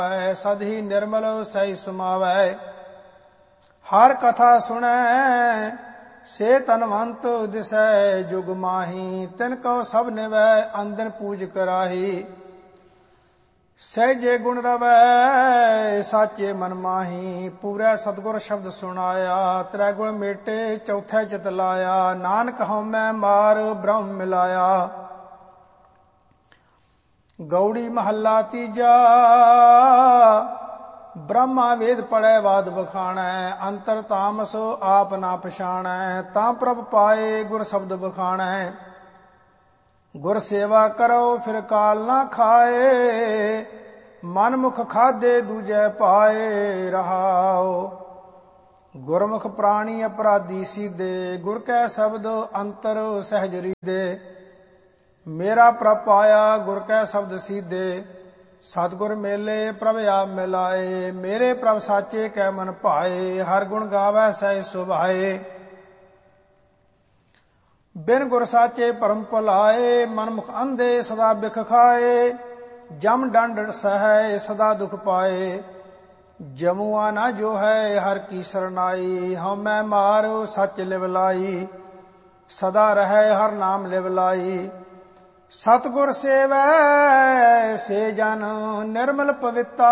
सद ही निर्मल सही सुमावै। हर कथा सुनै से तनवंत दिसै जुग माही। तिनको सब निवै अंदन पूज कराही। सहजे गुण रवै साचे मन माही। पूरै सतगुर शब्द सुनाया त्रै गुण मेटे चौथे चित लाया। नानक हउमੈ मार ब्रह्म मिलाया। गौड़ी महला तीजा ब्रह्मा वेद पढ़ै वाद बखाणै। अंतर तामस आप ना पछाणै। तां प्रभ पाए गुर शब्द बखाणै। गुर सेवा करो फिर काल ना खाए। मन मुख खाधे दूजै पाए रहाओ। गुरमुख प्राणी अपराधी सीधे। गुर कै शब्द अंतर सहज रीदे। मेरा प्रभ पाया गुर कै शब्द सीधे। सतगुर मेले प्रभ आप मिलाए। मेरे प्रभ साचे कै मन भाए। हर गुण गावै सह सुभाए। बिन गुर साचे परम भुलाए। मन मुख अंधे सदा बिख खाए। जम डंड सहै सदा दुख पाए। जमुआ ना जो है हर की सरनाई। हउमੈ मार सच लिवलाई। सदा रहै हर नाम लिवलाई। सतगुर सेवै से जन निर्मल पविता।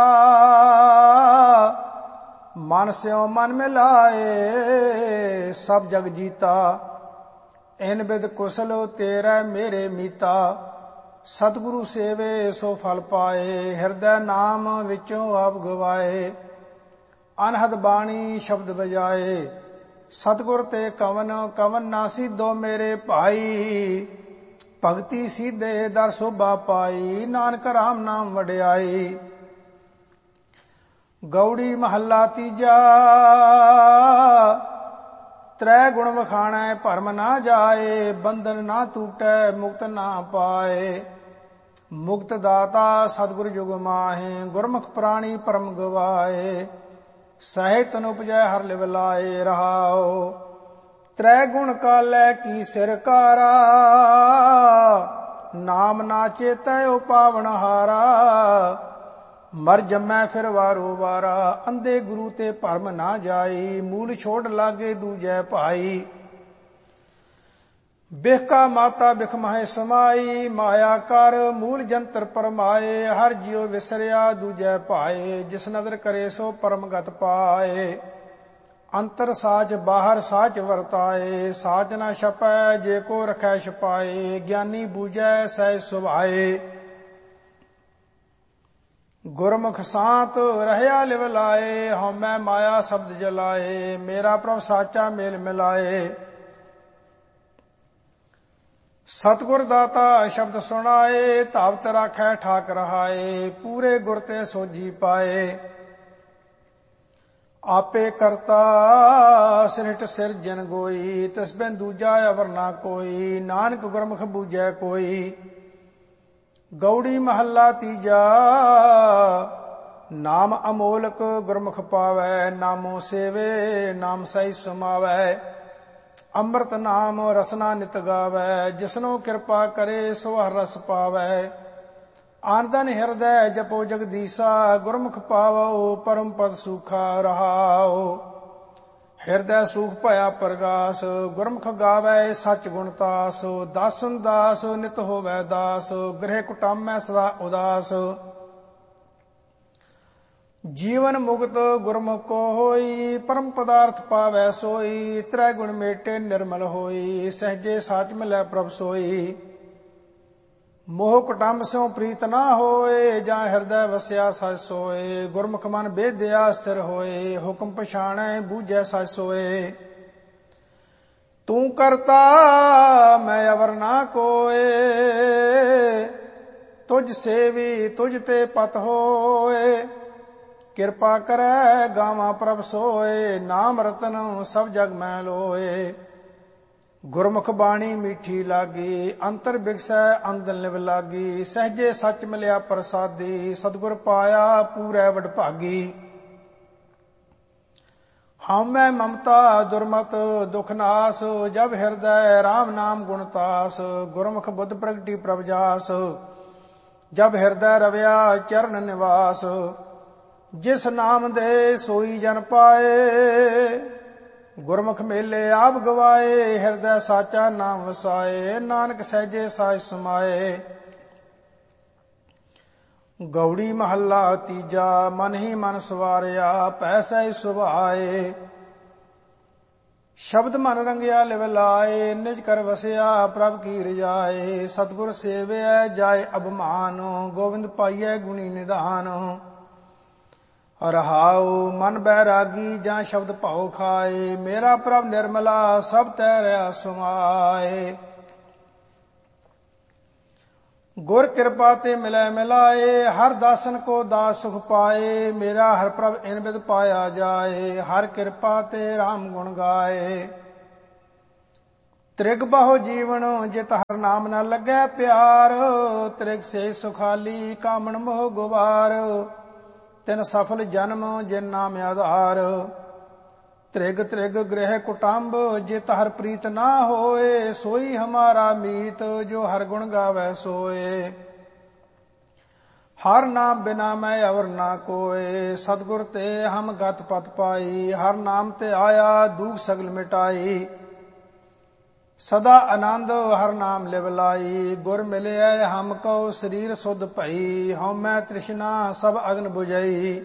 मन स्यों मन मिलाए सब जग जीता। इन बिद कुशल तेरै मेरे मीता। सतगुरु सेवे सो फल पाए। हिरदै नाम विचों आप गवाए। अनहद बाणी शब्द बजाए। सतगुर ते कवन कवन ना सीधो मेरे भाई। भगति सीधे दर शोभा पाई। नानक राम नाम वड्याई। गौड़ी महला तीजा त्रै गुण वखाणै भरम ना जाए। बंधन ना टूटै मुक्त ना पाए। मुक्त दाता सतगुर जुग माहे। गुरमुख प्राणी परम गवाए। सहे तन उपजै हर लिवलाए रहाओ। त्रै गुण कालै की सिरकारा। नाम ना चेतै ओ पावन हारा। मर जमै फिर वारो वारा। अंधे गुरु ते भरम ना जाई। मूल छोड़ लागे दूजै भाई। बिहका माता बिख माहे समाई। माया कर मूल जंतर परमाए। हर जियो विसरिया दूजै भाए। जिस नदर करे सो परम गत पाए। अंतर साच बाहर साच वरताए। साच ना छपै जे को रखै छपाए। ज्ञानी बूझै सह सुभाए। गुरमुख सांत रहया लिवलाए। हउमੈ माया शब्द जलाए। मेरा प्रभ साचा मेल मिलाए। सतगुर दाता शब्द सुनाए। धावत राखै ठाक रहाए। पूरे गुर ते सोझी पाए। आपे करता सृष्ट सिरजन गोई। तिस बिन दूजा अवर ना कोई। नानक गुरमुख बूझै कोई। गौड़ी महला तीजा नाम अमोलक गुरमुख पावै। नामो सेवे नाम सही सुमावै। अमृत नाम रसना नित गावै। जिसनो कृपा करे सो हर रस पावै। आनंदन हिरदै जपो जगदीसा। गुरमुख पावो परम पद सूखा रहाओ। हिरदै सूख भया प्रगास। गुरमुख गावै सच गुण तास। दासन दास नित होवै दास। गृह कुटामै सदा उदास। जीवन मुक्त गुरमुख को होई। परम पदार्थ पावै सोई। त्रै गुण मेटे निर्मल होई। सहजे साच मिलै प्रभ सोई। मोह कुटुंब स्यों प्रीत ना होए। जां हिरदै वसिया सच सोए। गुरमुख मन बेदया स्थिर होए। हुक्म पछाणै बूझै सच सोए। तू करता मैं अवर ना कोए। तुझ सेवी तुझ ते पत होए। किरपा करै गावां प्रभ सोए। नाम रतन सब जग मैं लोए। गुरमुख बाणी मीठी लागी। अंतर बिगसै अंदन लिव लागी। सहजे सच मिलिया प्रसादी। सतगुर पाया पूरै वਡभागी। हउमੈ ममता दुर्मत दुख नास। जब हृदय राम नाम गुण तास। गुरमुख बुद्ध प्रगटी प्रभ जास। जब हृदय रवया चरण निवास। ਜਿਸ ਨਾਮ ਦੇ ਸੋਈ ਜਨ ਪਾਏ। ਗੁਰਮੁਖ ਮੇਲੇ ਆਪ ਗਵਾਏ, ਹਿਰਦੈ ਸਾਚਾ ਨਾਮ ਵਸਾਏ। ਨਾਨਕ ਸਹਿਜੇ ਸਾਜ ਸਮਾਏ। ਗੌੜੀ ਮਹੱਲਾ ਤੀਜਾ। ਮਨ ਹੀ ਮਨ ਸਵਾਰਿਆ, ਪੈਸਾ ਹੀ ਸੁਭਾਏ। ਸ਼ਬਦ ਮਨ ਰੰਗਿਆ ਲਿਵ ਲਾਏ, ਨਿਜ ਕਰ ਵਸਿਆ ਪ੍ਰਭ ਕੀ ਰਜਾਏ। ਸਤਿਗੁਰ ਸੇਵਿਆ ਜਾਏ ਅਭਿਮਾਨ, ਗੋਬਿੰਦ ਪਾਈਐ ਗੁਣੀ ਨਿਧਾਨ। ਰਹਾਉ ਮਨ ਬੈਰਾਗੀ ਜਾਂ ਸ਼ਬਦ ਭਾਉ ਖਾਏ, ਮੇਰਾ ਪ੍ਰਭ ਨਿਰਮਲਾ ਸਭ ਤੈ ਰਿਹਾ ਸਮਾਏ। ਗੁਰ ਕਿਰਪਾ ਤੇ ਮਿਲੈ ਮਿਲਾਏ, ਹਰ ਦਾਸਨ ਕੋ ਦਾਸ ਸੁਖ ਪਾਏ। ਮੇਰਾ ਹਰ ਪ੍ਰਭ ਇਨ ਬਿਦ ਪਾਇਆ ਜਾਏ, ਹਰ ਕਿਰਪਾ ਤੇ ਰਾਮ ਗੁਣ ਗਾਏ। ਤ੍ਰਿਗ ਬਹੁ ਜੀਵਨ ਜਿਤ ਹਰ ਨਾਮ ਨ ਲੱਗੈ ਪਿਆਰ, ਤ੍ਰਿਗ ਸੇ ਸੁਖਾਲੀ ਕਾਮਣ ਮੋਹ ਗੁਬਾਰ। ਤਿਨ ਸਫਲ ਜਨਮ ਜਿਨ ਨਾਮ ਆਧਾਰ, ਤ੍ਰਿਗ ਤ੍ਰਿਗ ਗ੍ਰਹਿ ਕੁਟੰਬ ਜਿਤ ਹਰ ਪ੍ਰੀਤ ਨਾ ਹੋਏ। ਸੋਈ ਹਮਾਰਾ ਮੀਤ ਜੋ ਹਰ ਗੁਣ ਗਾਵੈ ਸੋਏ। ਹਰ ਨਾਮ ਬਿਨਾ ਮੈਂ ਅਵਰ ਨਾ ਕੋਏ, ਸਤਿਗੁਰ ਤੇ ਹਮ ਗਤ ਪਤ ਪਾਈ। ਹਰ ਨਾਮ ਤੇ ਆਇਆ ਦੁਖ ਸਗਲ ਮਿਟਾਈ, ਸਦਾ ਆਨੰਦ ਹਰ ਨਾਮ ਲਿਵ ਲਾਈ। ਗੁਰ ਮਿਲਿਆ ਹਮ ਕਉ ਸਰੀਰ ਸੁਧ ਭਈ, ਹਉਮੈ ਤ੍ਰਿਸ਼ਨਾ ਸਭ ਅਗਨ ਬੁਝਈ।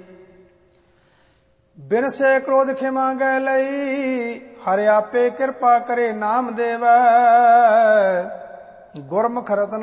ਬਿਨ ਸੇ ਕ੍ਰੋਧ ਖਿਮਾ ਗੈ ਲਈ, ਹਰਿ ਆਪੇ ਕਿਰਪਾ ਕਰੇ ਨਾਮ ਦੇਵੈ। ਗੁਰਮੁਖ ਰਤਨ